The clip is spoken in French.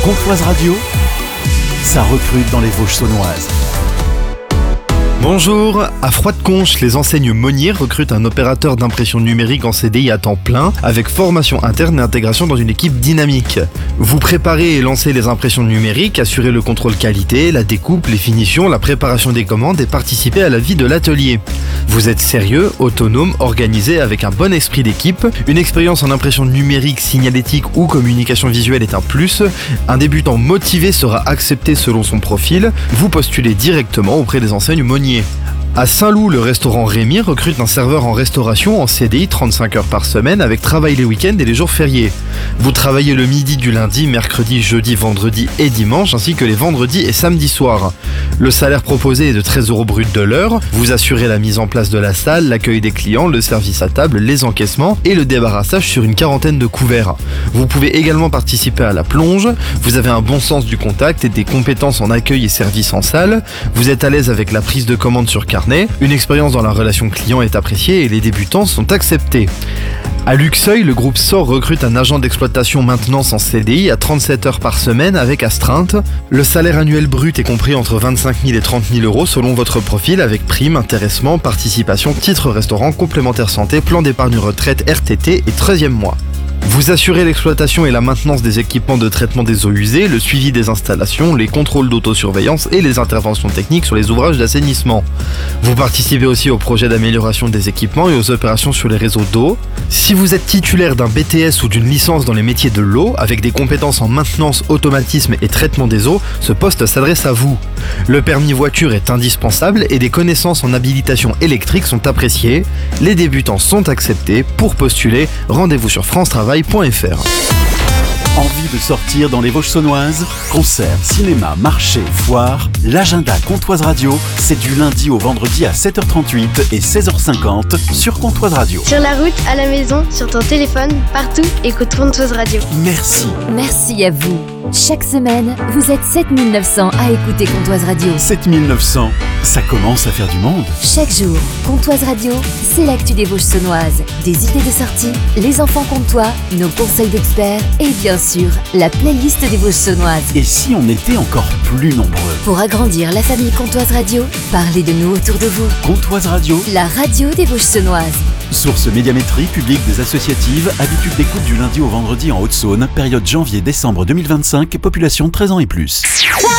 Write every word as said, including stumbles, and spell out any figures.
Comtoise Radio, ça recrute dans les Vosges saunoises. Bonjour, à Froide-Conches, les enseignes Monnier recrutent un opérateur d'impression numérique en C D I à temps plein, avec formation interne et intégration dans une équipe dynamique. Vous préparez et lancez les impressions numériques, assurez le contrôle qualité, la découpe, les finitions, la préparation des commandes et participez à la vie de l'atelier. Vous êtes sérieux, autonome, organisé, avec un bon esprit d'équipe. Une expérience en impression numérique, signalétique ou communication visuelle est un plus. Un débutant motivé sera accepté selon son profil. Vous postulez directement auprès des enseignes Monnier. À Saint-Loup, le restaurant Rémy recrute un serveur en restauration en C D I trente-cinq heures par semaine avec travail les week-ends et les jours fériés. Vous travaillez le midi du lundi, mercredi, jeudi, vendredi et dimanche, ainsi que les vendredis et samedis soirs. Le salaire proposé est de treize euros brut de l'heure. Vous assurez la mise en place de la salle, l'accueil des clients, le service à table, les encaissements et le débarrassage sur une quarantaine de couverts. Vous pouvez également participer à la plonge. Vous avez un bon sens du contact et des compétences en accueil et service en salle. Vous êtes à l'aise avec la prise de commande sur carnet. Une expérience dans la relation client est appréciée et les débutants sont acceptés. À Luxeuil, le groupe S O R recrute un agent d'exploitation maintenance en C D I à trente-sept heures par semaine avec astreinte. Le salaire annuel brut est compris entre vingt-cinq mille et trente mille euros selon votre profil, avec prime, intéressement, participation, titre restaurant, complémentaire santé, plan d'épargne retraite R T T et treizième mois. Vous assurez l'exploitation et la maintenance des équipements de traitement des eaux usées, le suivi des installations, les contrôles d'autosurveillance et les interventions techniques sur les ouvrages d'assainissement. Vous participez aussi aux projets d'amélioration des équipements et aux opérations sur les réseaux d'eau. Si vous êtes titulaire d'un B T S ou d'une licence dans les métiers de l'eau, avec des compétences en maintenance, automatisme et traitement des eaux, ce poste s'adresse à vous. Le permis voiture est indispensable et des connaissances en habilitation électrique sont appréciées. Les débutants sont acceptés. Pour postuler, rendez-vous sur france travail point f r. Envie de sortir dans les Vosges saunoises? Concerts, cinéma, marché, foire. L'agenda Comtoise Radio, c'est du lundi au vendredi à sept heures trente-huit et seize heures cinquante sur Comtoise Radio. Sur la route, à la maison, sur ton téléphone, partout, écoute Comtoise Radio. Merci. Merci à vous. Chaque semaine, vous êtes sept mille neuf cents à écouter Comtoise Radio. sept mille neuf cents, ça commence à faire du monde. Chaque jour, Comtoise Radio, c'est l'actu des Vosges saunoises. Des idées de sortie, les enfants comtois, nos conseils d'experts et bien sûr, la playlist des Vosges saunoises. Et si on était encore plus nombreux? Pour agrandir la famille Comtoise Radio, parlez de nous autour de vous. Comtoise Radio, la radio des Vosges saunoises. Source médiamétrie, publique des associatives, habitude d'écoute du lundi au vendredi en Haute-Saône, période janvier-décembre deux mille vingt-cinq, population treize ans et plus.